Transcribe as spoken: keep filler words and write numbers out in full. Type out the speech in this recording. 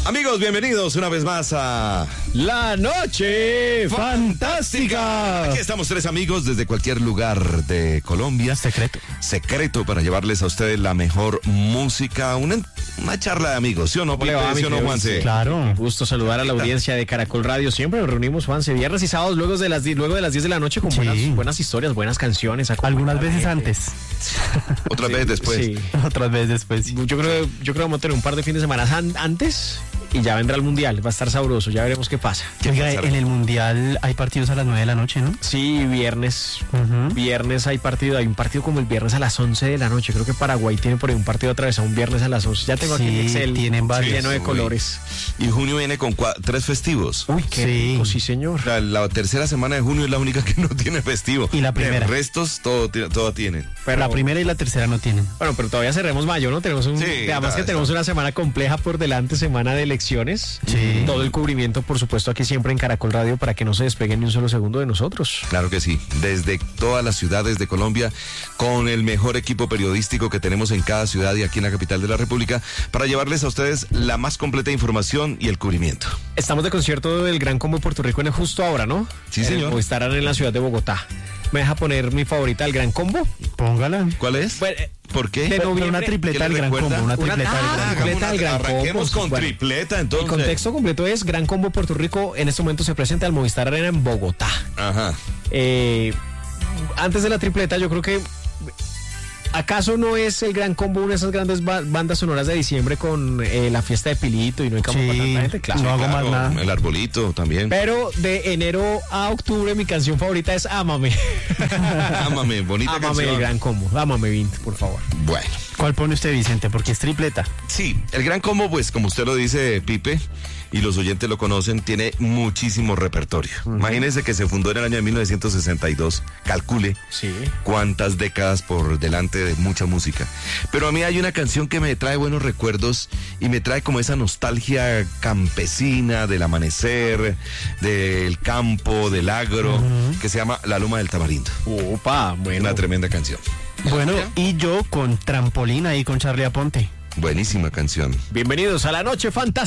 Amigos, bienvenidos una vez más a La Noche Fantástica. Aquí estamos tres amigos desde cualquier lugar de Colombia. Secreto. Secreto para llevarles a ustedes la mejor música, una, una charla de amigos, ¿sí o no, Pipe? ¿Sí o no, Juanse? Claro. Gusto saludar a la audiencia de Caracol Radio. Siempre nos reunimos, Juanse, viernes y sábados luego de las, luego de las diez de la noche con Sí. buenas, buenas historias, buenas canciones. Algunas veces antes. Otras Sí, veces después. sí. Otras veces después. Sí. Yo creo, yo creo que vamos a tener un par de fines de semana an- antes y ya vendrá el Mundial. Va a estar sabroso, ya veremos qué pasa. ¿Qué Oiga, pasa? en el Mundial hay partidos a las nueve de la noche, ¿no? Sí, viernes. Ujú. Viernes hay partido, hay un partido como el viernes a las once de la noche. Creo que Paraguay tiene por ahí un partido atravesado un viernes a las once. Ya tengo aquí Sí, el Excel tienen varios. lleno de Uy. colores. Y junio viene con cua- tres festivos. Uy, qué Sí. rico, sí, señor. La, la tercera semana de junio es la única que no tiene festivo. Y la primera. De restos, todo, ti- todo tienen. Pero, La primera y la tercera no tienen. Bueno, pero todavía cerremos mayo, ¿no? Tenemos un, Sí, además que está- tenemos una semana compleja por delante, semana de elecciones. Sí. Todo el cubrimiento, por supuesto, aquí siempre en Caracol Radio para que no se despeguen ni un solo segundo de nosotros. Claro que sí, desde todas las ciudades de Colombia, con el mejor equipo periodístico que tenemos en cada ciudad y aquí en la capital de la República, para llevarles a ustedes la más completa información y el cubrimiento. Estamos de concierto del Gran Combo Puerto Rico en justo ahora, ¿no? Sí, señor. O estarán en la ciudad de Bogotá. ¿Me deja poner mi favorita, el Gran Combo? Póngala. ¿Cuál es? Bueno, eh, ¿Por qué? de Pero noviembre- una tripleta ¿qué del le gran recuerda? combo. Una Una- tripleta del ah, gran combo. tripleta del Gran Combo. Arranquemos con Bueno, tripleta, El entonces. contexto completo es Gran Combo Puerto Rico. En este momento se presenta al Movistar Arena en Bogotá. Ajá. Eh, antes de la tripleta, yo creo que ¿acaso no es el Gran Combo una de esas grandes ba- bandas sonoras de diciembre con eh, la fiesta de Pilito y no hay campo Sí, para tanta gente? Claro. no hago Claro, más nada. el arbolito también. Pero de enero a octubre mi canción favorita es Ámame. Ámame, bonita Ámame canción. el Gran Combo. Ámame, Vint, por favor. Bueno. ¿Cuál pone usted, Vicente? Porque es tripleta. Sí, el Gran Combo, pues como usted lo dice, Pipe, y los oyentes lo conocen, tiene muchísimo repertorio. Imagínense que se fundó en el año de mil novecientos sesenta y dos, calcule Sí. cuántas décadas por delante de mucha música. Pero a mí hay una canción que me trae buenos recuerdos y me trae como esa nostalgia campesina del amanecer, del campo, del agro, que se llama La Loma del Tamarindo. Opa, bueno. Una tremenda canción. Bueno, y yo con trampolín ahí con Charlie Aponte. Buenísima canción. Bienvenidos a la Noche Fantástica.